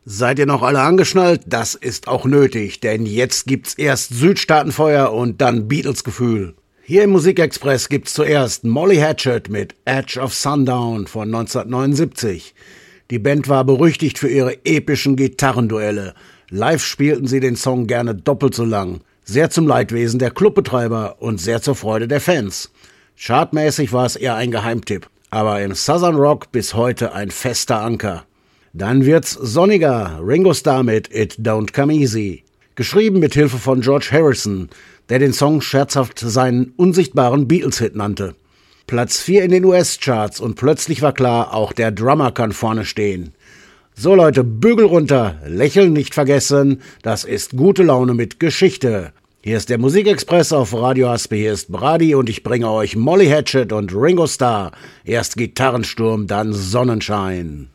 Seid ihr noch alle angeschnallt? Das ist auch nötig, denn jetzt gibt's erst Südstaatenfeuer und dann Beatles-Gefühl. Hier im Musikexpress gibt's zuerst Molly Hatchet mit Edge of Sundown von 1979. Die Band war berüchtigt für ihre epischen Gitarrenduelle. Live spielten sie den Song gerne doppelt so lang. Sehr zum Leidwesen der Clubbetreiber und sehr zur Freude der Fans. Chartmäßig war es eher ein Geheimtipp, aber im Southern Rock bis heute ein fester Anker. Dann wird's sonniger, Ringo Starr mit It Don't Come Easy. Geschrieben mit Hilfe von George Harrison, der den Song scherzhaft seinen unsichtbaren Beatles-Hit nannte. Platz 4 in den US-Charts und plötzlich war klar, auch der Drummer kann vorne stehen. So Leute, Bügel runter, Lächeln nicht vergessen, das ist gute Laune mit Geschichte. Hier ist der Musikexpress auf Radio Haspe, hier ist Brady und ich bringe euch Molly Hatchet und Ringo Starr. Erst Gitarrensturm, dann Sonnenschein.